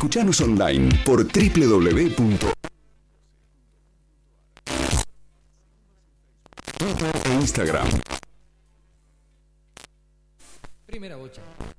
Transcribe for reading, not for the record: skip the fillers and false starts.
Escuchanos online por www. E Instagram. Primera bocha.